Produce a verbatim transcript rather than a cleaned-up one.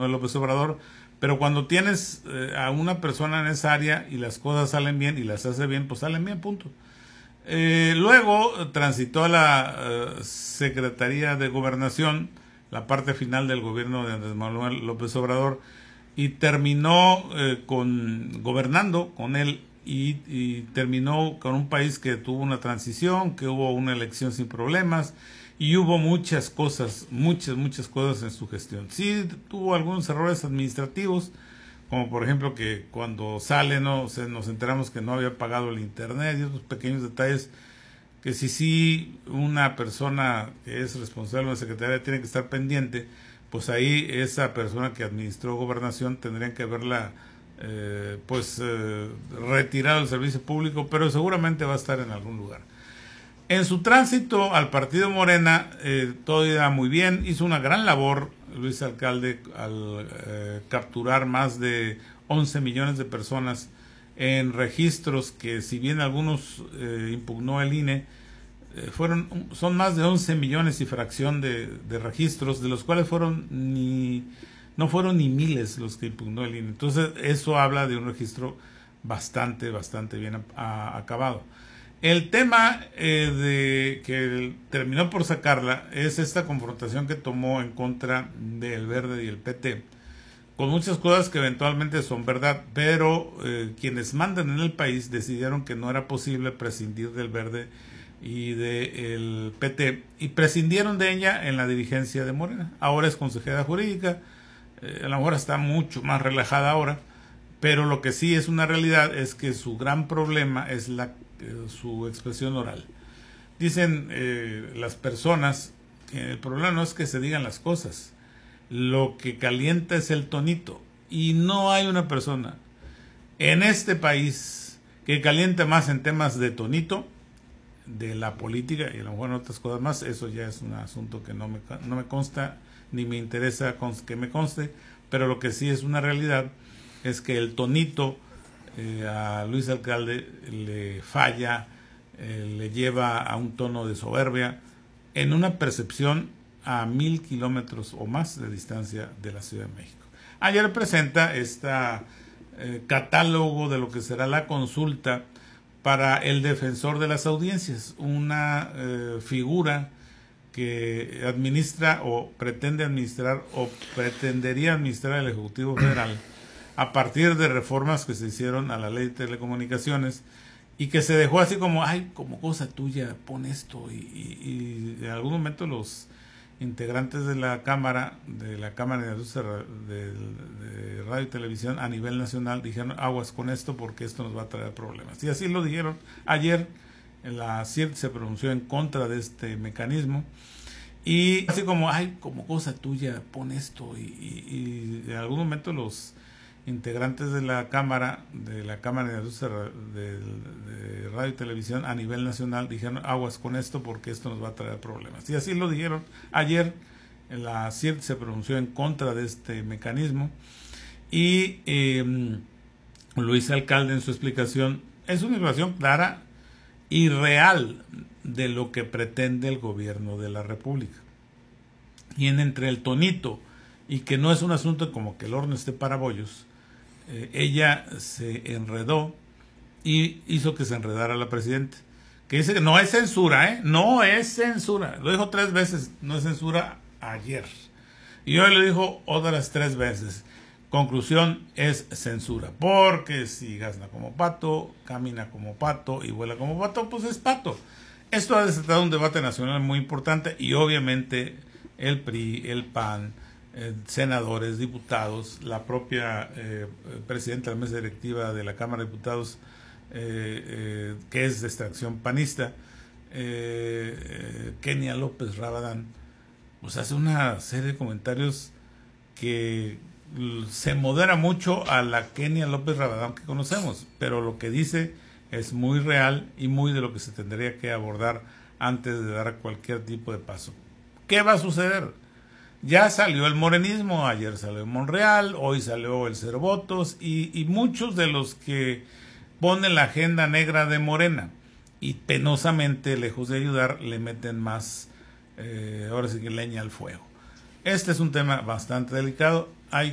Manuel López Obrador, pero cuando tienes eh, a una persona en esa área y las cosas salen bien y las hace bien, pues salen bien, punto. Eh, luego transitó a la eh, Secretaría de Gobernación, la parte final del gobierno de Andrés Manuel López Obrador, y terminó eh, con gobernando con él y, y terminó con un país que tuvo una transición, que hubo una elección sin problemas y hubo muchas cosas, muchas, muchas cosas en su gestión. Sí tuvo algunos errores administrativos, como por ejemplo que cuando sale no se, nos enteramos que no había pagado el internet y otros pequeños detalles que si sí una persona que es responsable de la Secretaría tiene que estar pendiente, pues ahí esa persona que administró gobernación tendrían que haberla eh, pues eh, retirado del servicio público, pero seguramente va a estar en algún lugar. En su tránsito al partido Morena, eh, todo iba muy bien, hizo una gran labor Luis Alcalde al eh, capturar más de once millones de personas en registros que, si bien algunos eh, impugnó el I N E, eh, fueron son más de once millones y fracción de, de registros, de los cuales fueron ni no fueron ni miles los que impugnó el I N E. Entonces eso habla de un registro bastante, bastante bien a, a, acabado. El tema eh, de que terminó por sacarla es esta confrontación que tomó en contra del Verde y el P T, con muchas cosas que eventualmente son verdad, pero eh, quienes mandan en el país decidieron que no era posible prescindir del Verde y del P T, y prescindieron de ella en la dirigencia de Morena. Ahora es consejera jurídica, eh, a lo mejor está mucho más relajada ahora, pero lo que sí es una realidad es que su gran problema es la su expresión oral. Dicen eh, las personas que el problema no es que se digan las cosas, lo que calienta es el tonito, y no hay una persona en este país que caliente más en temas de tonito, de la política y a lo mejor en otras cosas más. Eso ya es un asunto que no me, no me consta ni me interesa que me conste, pero lo que sí es una realidad es que el tonito Eh, a Luis Alcalde le falla, eh, le lleva a un tono de soberbia en una percepción a mil kilómetros o más de distancia de la Ciudad de México. Ayer presenta este eh, catálogo de lo que será la consulta para el defensor de las audiencias, una eh, figura que administra o pretende administrar o pretendería administrar el Ejecutivo Federal a partir de reformas que se hicieron a la ley de telecomunicaciones y que se dejó así como, ay, como cosa tuya, pon esto, y, y, y en algún momento los integrantes de la Cámara, de la Cámara de Industria de, de Radio y Televisión a nivel nacional dijeron, aguas con esto porque esto nos va a traer problemas. Y así lo dijeron. Ayer la C I R T se pronunció en contra de este mecanismo y así como, ay, como cosa tuya, pon esto, y, y, y en algún momento los integrantes de la Cámara, de la Cámara de Industria de, de Radio y Televisión a nivel nacional dijeron, aguas con esto porque esto nos va a traer problemas. Y así lo dijeron. Ayer la C I R T se pronunció en contra de este mecanismo y eh, Luis Alcalde en su explicación es una explicación clara y real de lo que pretende el gobierno de la República. Y en entre el tonito y que no es un asunto como que el horno esté para bollos, eh, ella se enredó y hizo que se enredara la presidenta, que dice que no es censura, ¿eh? No es censura. Lo dijo tres veces, no es censura ayer. Y hoy lo dijo otras tres veces. Conclusión, es censura. Porque si gazna como pato, camina como pato y vuela como pato, pues es pato. Esto ha desatado un debate nacional muy importante y obviamente el P R I, el P A N, Eh, senadores, diputados, la propia eh, presidenta de la mesa directiva de la Cámara de Diputados, eh, eh, que es de extracción panista, eh, eh, Kenia López Rabadán, pues hace una serie de comentarios que se modera mucho a la Kenia López Rabadán que conocemos, pero lo que dice es muy real y muy de lo que se tendría que abordar antes de dar cualquier tipo de paso. ¿Qué va a suceder? Ya salió el morenismo, ayer salió Monreal, hoy salió el Cero Votos y, y muchos de los que ponen la agenda negra de Morena y penosamente, lejos de ayudar, le meten más, eh, ahora sí que leña al fuego. Este es un tema bastante delicado